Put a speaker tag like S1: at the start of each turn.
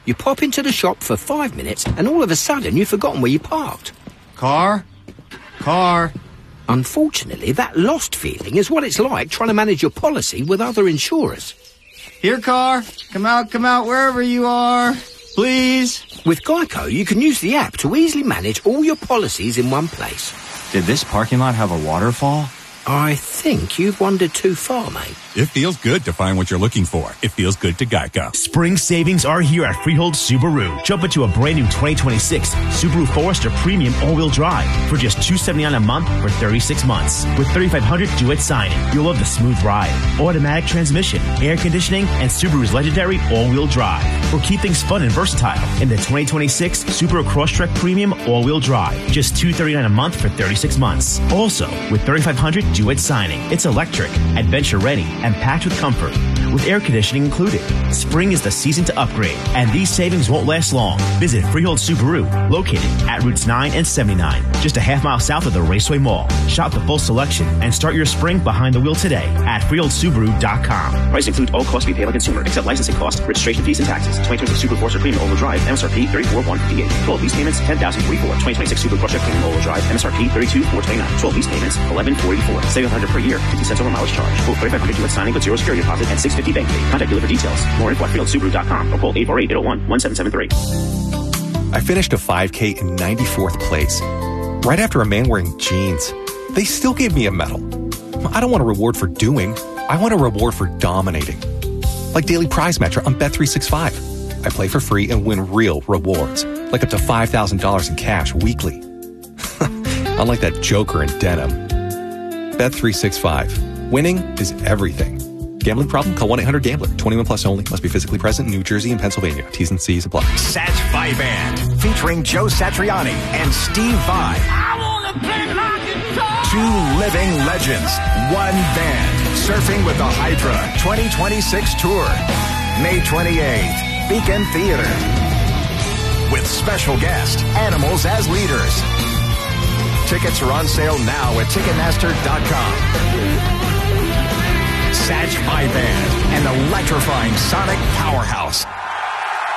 S1: You pop into the shop for 5 minutes and all of a sudden you've forgotten where you parked.
S2: Car?
S1: Unfortunately, that lost feeling is what it's like trying to manage your policy with other insurers.
S2: Here, car. Come out, wherever you are. Please.
S1: With Geico, you can use the app to easily manage all your policies in one place.
S2: Did this parking lot have a waterfall?
S1: I think you've wandered too far, mate.
S3: It feels good to find what you're looking for. It feels good to Geico.
S4: Spring savings are here at Freehold Subaru. Jump into a brand new 2026 Subaru Forester Premium All-Wheel Drive for just $279 a month for 36 months. With $3,500 due at signing, you'll love the smooth ride, automatic transmission, air conditioning, and Subaru's legendary all-wheel drive. Or keep things fun and versatile in the 2026 Subaru Crosstrek Premium All-Wheel Drive. Just $239 a month for 36 months. Also, with $3,500 due at signing, it's electric, adventure-ready, and packed with comfort, with air conditioning included. Spring is the season to upgrade, and these savings won't last long. Visit Freehold Subaru, located at Routes 9 and 79, just a half-mile south of the Raceway Mall. Shop the full selection and start your spring behind the wheel today at FreeholdSubaru.com.
S5: Price includes all costs to be paid by consumer, except licensing costs, registration fees, and taxes. 2026 Subaru Forester Premium All-Wheel Drive, MSRP $34,158. 12 lease payments, $10,044. 2026 Subaru Crosstrek Premium All-Wheel Drive, MSRP $32,429. 12 lease payments, $11,044. $700 per year, 50 cents over mileage charge. Quote $3,500 due at signing with 0 security deposit and $650 bank fee. Contact dealer for details. More info at FreeholdSubaru.com or call 848-801-1773.
S6: I finished a 5K in 94th place, right after a man wearing jeans. They still gave me a medal. I don't want a reward for doing. I want a reward for dominating. Like Daily Prize Matcher on Bet365. I play for free and win real rewards, like up to $5,000 in cash weekly. Unlike that joker in denim. Bet365. Winning is everything. Gambling problem? Call 1-800-GAMBLER. 21 plus only. Must be physically present in New Jersey and Pennsylvania. T's and C's apply.
S7: Sat Vai Band, featuring Joe Satriani and Steve Vai.
S8: I wanna play my guitar.
S7: Two living legends, one band. Surfing with the Hydra 2026 tour. May 28th, Beacon Theater. With special guest, Animals as leaders. Tickets are on sale now at Ticketmaster.com. Sat Vai Band, an electrifying sonic powerhouse.